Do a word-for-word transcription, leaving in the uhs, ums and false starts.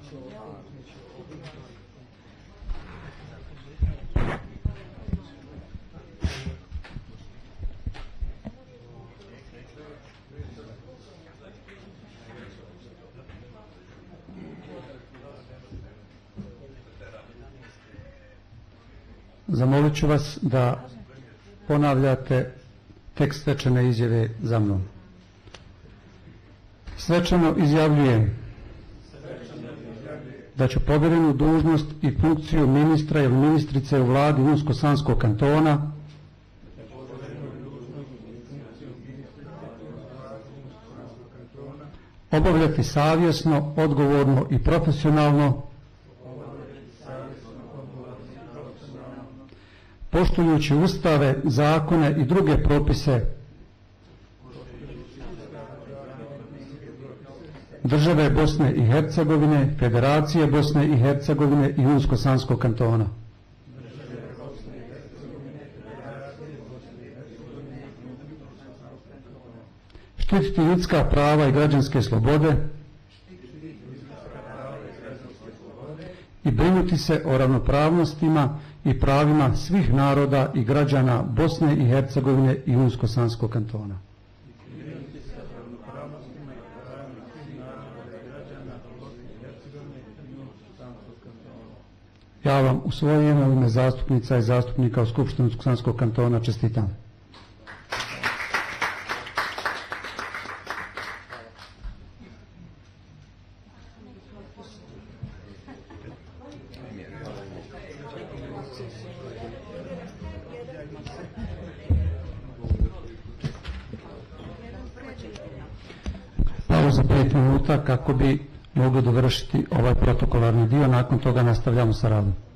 Zamolit ću vas da ponavljate tekst svečane izjave za mnom. Svečano izjavljujem da ću povjerenu dužnost i funkciju ministra ili ministrice u vladi Unsko-Sanskog kantona obavljati savjesno, odgovorno i profesionalno, poštujući ustave, zakone i druge propise države Bosne i Hercegovine, Federacije Bosne i Hercegovine i Unsko-Sanskog kantona. Štititi ljudska prava i građanske slobode i brinuti se o ravnopravnostima i pravima svih naroda i građana Bosne i Hercegovine i Unsko-Sanskog kantona. Ja vam u svoje ime, u ime zastupnica i zastupnika u Skupštini Unsko-Sanskog kantona čestitam. Pauza pet minuta kako bi mogli dovršiti ovaj protokolarni dio, nakon toga nastavljamo sa radom.